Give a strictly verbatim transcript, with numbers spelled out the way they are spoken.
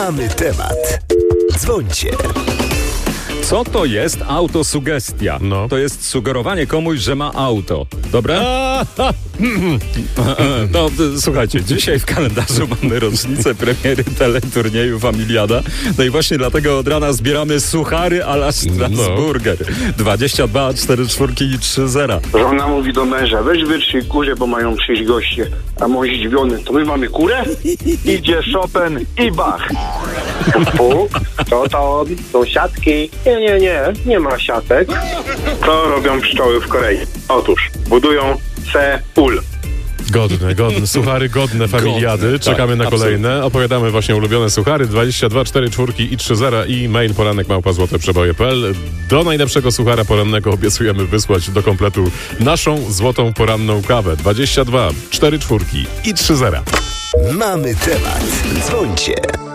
Mamy temat. Dzwońcie. Co to jest autosugestia? No. To jest sugerowanie komuś, że ma auto. Dobra? No, słuchajcie, dzisiaj w kalendarzu mamy rocznicę premiery teleturnieju Familiada. No i właśnie dlatego od rana zbieramy suchary a la Strasburger. dwadzieścia dwa, cztery czwórki i trzy zera. Żona mówi do męża, weź wytrzyj kurze, bo mają przyjść goście. A mąż zdziwiony, to my mamy kurę? Idzie Chopin i Bach. Puk, to to są siatki. Nie, nie, nie, nie ma siatek. Co robią pszczoły w Korei? Otóż budują Seul. Godne, godne, suchary godne Familiady. Godne, Czekamy tak, na kolejne. absolutnie. Opowiadamy właśnie ulubione suchary. dwadzieścia dwa, cztery czwórki i trzy zera i mail poranek małpa złote przeboje kropka p l. Do najlepszego suchara porannego obiecujemy wysłać do kompletu naszą złotą poranną kawę. dwadzieścia dwa, cztery czwórki i trzy zera. Mamy temat. Dzwońcie.